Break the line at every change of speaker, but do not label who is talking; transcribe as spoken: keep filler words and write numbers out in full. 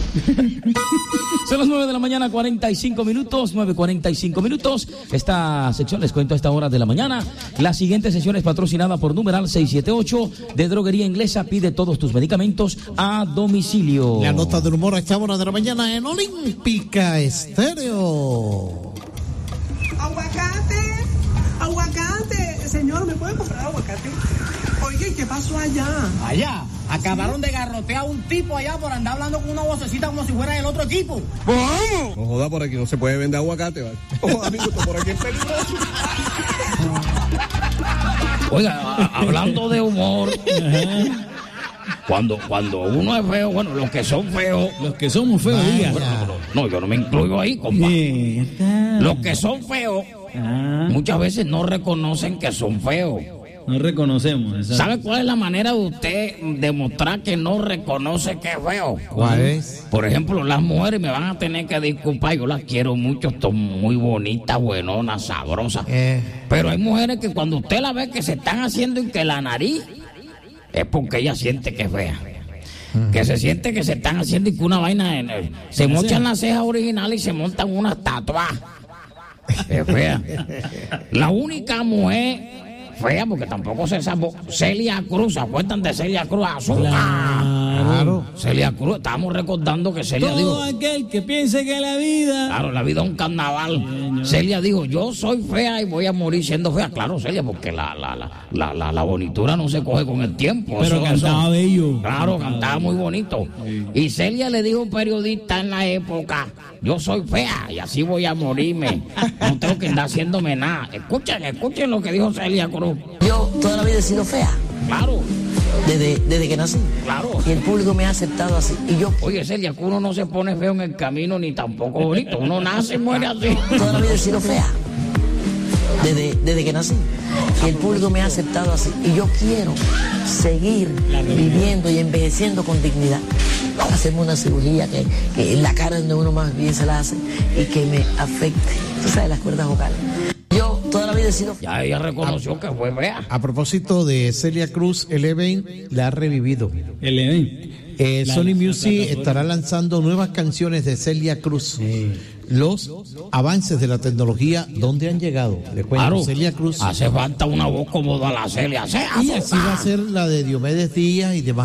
Son las nueve de la mañana, cuarenta y cinco minutos, nueve cuarenta y cinco minutos. Esta sección, les cuento a esta hora de la mañana. La siguiente sesión es patrocinada por numeral seiscientos setenta y ocho de Droguería Inglesa. Pide todos tus medicamentos a domicilio.
La nota del humor a esta hora de la mañana en Olímpica Estéreo.
Aguacate, aguacate. Señor, ¿me puede comprar aguacate? Oye, ¿qué pasó allá?
Allá, acabaron de garrotear a un tipo allá por andar hablando con una vocecita como si fuera del otro equipo.
¡Vamos! No joda, por aquí no se puede vender aguacate, ¿vale? Oh, amigo, esto por aquí es peligroso.
Oiga, a- hablando de humor, cuando, cuando uno es feo, bueno, los que son feos,
Los que somos feos,
Vaya.
diga.
no, yo no me incluyo ahí, compa.
Sí, está.
Los que son feos,
Ah,
muchas veces no reconocen que son feos.
no reconocemos. exacto.
¿Sabe cuál es la manera de usted demostrar que no reconoce que es feo?
¿Cuál es?
Por ejemplo, las mujeres me van a tener que disculpar, yo las quiero mucho, son muy bonitas, buenonas, sabrosas.
Eh,
Pero hay mujeres que cuando usted la ve que se están haciendo y que la nariz, es porque ella siente que es fea. Que se siente que se están haciendo y que una vaina, en el- se
¿La
mochan
ceja?
las cejas originales y se montan unas tatuajes. Es fea. La única mujer fea, porque tampoco se sabe, Celia Cruz, ¿se acuerdan de Celia Cruz? Azúcar.
claro.
Celia Cruz, estábamos recordando que Celia
Todo
dijo,
aquel que piense que la vida.
claro, la vida es un carnaval. Celia dijo, yo soy fea y voy a morir siendo fea. Claro, Celia, porque la, la, la, la, la, la bonitura no se coge con el tiempo.
Pero
Eso-
cantaba
eso-
bello.
Claro, cantaba muy bonito. Y Celia le dijo a un periodista en la época, yo soy fea y así voy a morirme. No tengo que andar haciéndome nada. Escuchen, escuchen lo que dijo Celia Cruz.
Yo toda la vida he sido fea,
Claro,
desde, desde que nací.
claro.
Y el público me ha aceptado así. Y yo
Oye, Celia, que uno no se pone feo en el camino ni tampoco bonito. Uno nace y muere así.
toda la vida he sido fea, desde, desde que nací. Y el público me ha aceptado así. Y yo quiero seguir viviendo y envejeciendo con dignidad. Hacerme una cirugía que, que en la cara donde uno más bien se la hace y que me afecte. Tú sabes, las cuerdas vocales. Yo toda la vida he sido
Ya ella reconoció que fue fea.
A propósito de Celia Cruz, Eleven la ha revivido.
El evento.
Eh,
La-
Sony
la
Music
plataforma.
estará lanzando nuevas canciones de Celia Cruz. Los avances de la tecnología, ¿dónde han llegado? Le cuento,
Claro,
Celia Cruz.
hace falta una voz como de la Celia. ¡Sea
Y así va a ser la de Diomedes Díaz y demás.